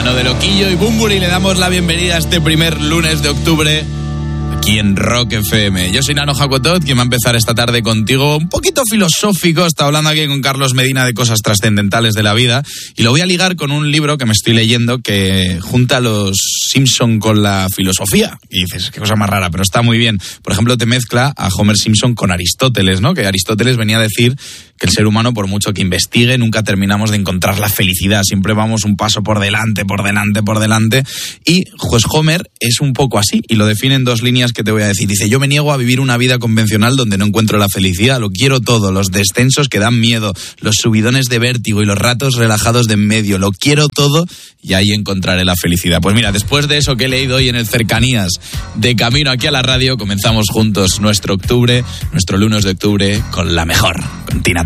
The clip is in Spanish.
mano de Loquillo y Bunbury le damos la bienvenida a este primer lunes de octubre aquí en Rock FM. Yo soy Nano Jacotot, quien va a empezar esta tarde contigo un poquito filosófico. Está hablando aquí con Carlos Medina de cosas trascendentales de la vida y lo voy a ligar con un libro que me estoy leyendo que junta a los Simpson con la filosofía. Y dices, qué cosa más rara, pero está muy bien. Por ejemplo, te mezcla a Homer Simpson con Aristóteles, ¿no? Que Aristóteles venía a decir que el ser humano, por mucho que investigue, nunca terminamos de encontrar la felicidad. Siempre vamos un paso por delante. Y pues Homer es un poco así, y lo define en dos líneas que te voy a decir. Dice, yo me niego a vivir una vida convencional donde no encuentro la felicidad. Lo quiero todo, los descensos que dan miedo, los subidones de vértigo y los ratos relajados de en medio. Lo quiero todo y ahí encontraré la felicidad. Pues mira, después de eso que he leído hoy en el Cercanías, de camino aquí a la radio, comenzamos juntos nuestro octubre, nuestro lunes de octubre, con la mejor, con Tina Turner.